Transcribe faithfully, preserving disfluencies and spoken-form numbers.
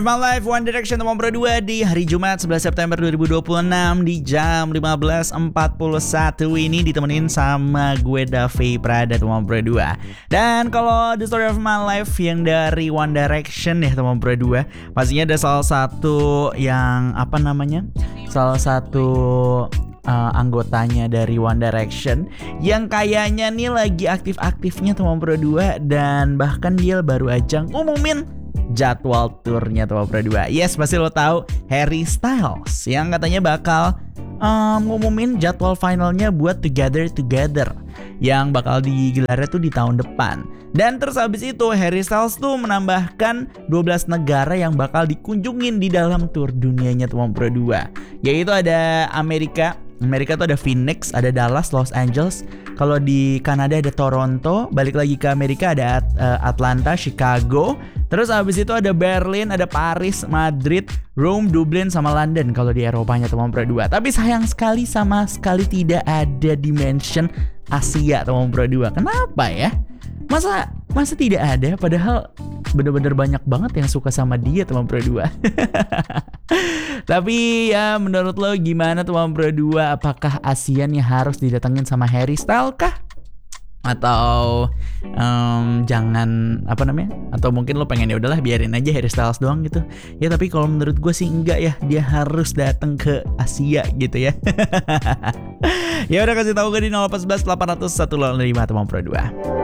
My Life One Direction nomor dua di hari Jumat sebelas September dua ribu dua puluh enam di jam lima belas empat puluh satu ini ditemenin sama gue Davi Prada nomor dua. Dan kalau The Story of My Life yang dari One Direction ya nomor dua, pastinya ada salah satu yang apa namanya? Salah satu uh, anggotanya dari One Direction yang kayaknya nih lagi aktif-aktifnya nomor dua, dan bahkan dia baru aja ngumumin jadwal turnya Tomang Pro dua. Yes, pasti lo tahu Harry Styles yang katanya bakal um, ngumumin jadwal finalnya buat Together Together yang bakal digelar tuh di tahun depan. Dan terus habis itu Harry Styles tuh menambahkan dua belas negara yang bakal dikunjungin di dalam tur dunianya Tomang Pro dua. Yaitu ada Amerika, Amerika tuh ada Phoenix, ada Dallas, Los Angeles. Kalau di Kanada ada Toronto, balik lagi ke Amerika ada uh, Atlanta, Chicago. Terus abis itu ada Berlin, ada Paris, Madrid, Rome, Dublin, sama London kalau di Eropanya Tomang Pro dua. Tapi sayang sekali sama sekali tidak ada dimension Asia Tomang Pro dua. Kenapa ya? Masa masa tidak ada? Padahal bener-bener banyak banget yang suka sama dia Tomang Pro dua. Tapi ya menurut lo gimana Tomang Pro dua? Apakah ASEAN yang harus didatengin sama Harry Styles kah? Atau um, jangan apa namanya? Atau mungkin lo pengen ya udahlah biarin aja Harry Styles doang gitu. Ya tapi kalau menurut gue sih enggak ya, dia harus datang ke Asia gitu ya. Ya udah kasih tahu gue di nol empat satu satu delapan nol satu lima Tomang Pro dua.